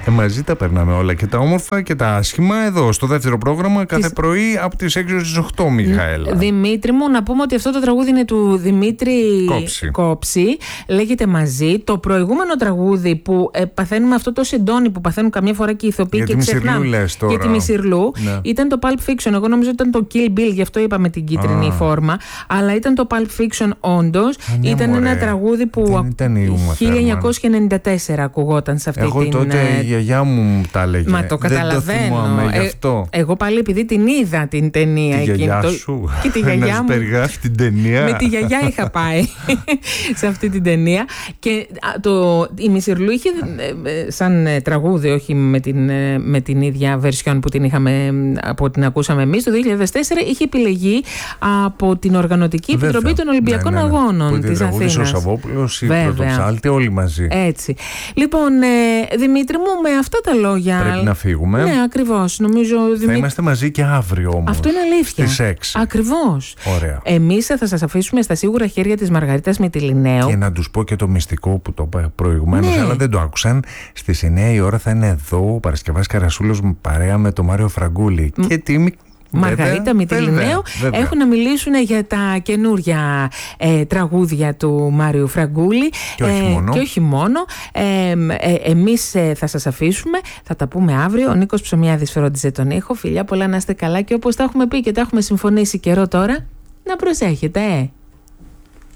Μαζί τα περνάμε όλα, και τα όμορφα και τα άσχημα, εδώ στο δεύτερο πρόγραμμα κάθε πρωί από τις 6 έως τις 8, Μιχαέλα. Δημήτρη μου, να πούμε ότι αυτό το τραγούδι είναι του Δημήτρη Κόψη. Λέγεται Μαζί. Το προηγούμενο τραγούδι που παθαίνουμε αυτό το σεντόνι που παθαίνουν καμιά φορά και οι ηθοποιοί και ξεχνάμε. Για τη Μισιρλού. Ναι. Ήταν το Pulp Fiction. Εγώ νομίζω ότι ήταν το Kill Bill, γι' αυτό είπαμε την κίτρινη φόρμα. Αλλά ήταν το Pulp Fiction όντως. Ήταν ένα τραγούδι που 1994 ακουγόταν σε αυτή την. Εγώ τότε η γιαγιά μου τα έλεγε. Μα το καταλαβαίνω. Εγώ πάλι επειδή την είδα την ταινία. Τη γιαγιά σου. Και τη γιαγιά μου. Να περιγράφει την ταινία. Με τη γιαγιά είχα πάει σε αυτή την ταινία. Και η Μισιρλού είχε σαν τραγούδι, όχι με την ίδια version που την είχαμε, από την ακούσαμε εμείς, το 2004 είχε επιλεγεί από την Οργανωτική Επιτροπή των Ολυμπιακών Αγώνων της Αθήνας. Ο Σαββόπουλος, η Πρωτοψάλτη, όλοι μαζί. Έτσι. Λοιπόν, Δημήτρη μου, με αυτά τα λόγια. Πρέπει να φύγουμε. Ναι, ακριβώς. Νομίζω, θα είμαστε μαζί και αύριο όμως. Αυτό είναι αλήθεια. Στις 6. Ακριβώς. Ωραία. Εμείς θα σας αφήσουμε στα σίγουρα χέρια της Μαργαρίτας Μυτιληναίου. Και να τους πω και το μυστικό που το είπα προηγουμένως, αλλά δεν το άκουσαν. Στις 9 η ώρα θα είναι εδώ ο Παρασκευάς Καρασούλος παρέα με τον Μάριο Φραγκούλη. Και τι Μαργαρίτα Μυτιληναίου έχουν να μιλήσουν για τα καινούρια τραγούδια του Μάριου Φραγκούλη και όχι μόνο. Εμείς θα σας αφήσουμε, θα τα πούμε αύριο. Ο Νίκος Ψωμιάδης φρόντιζε τον ήχο. Φιλιά πολλά, να είστε καλά, και όπως τα έχουμε πει και τα έχουμε συμφωνήσει καιρό τώρα, να προσέχετε.